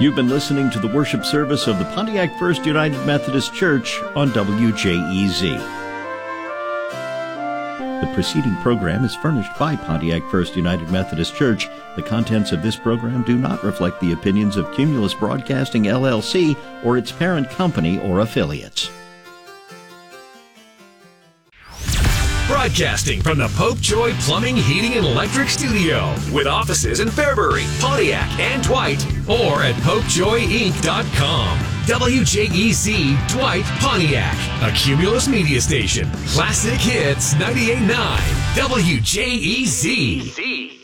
You've been listening to the worship service of the Pontiac First United Methodist Church on WJEZ. The preceding program is furnished by Pontiac First United Methodist Church. The contents of this program do not reflect the opinions of Cumulus Broadcasting, LLC, or its parent company or affiliates. Broadcasting from the Pope Joy Plumbing, Heating, and Electric Studio with offices in Fairbury, Pontiac, and Dwight, or at PopeJoyInc.com. WJEZ Dwight, Pontiac, a Cumulus media station. Classic Hits 98.9 WJEZ.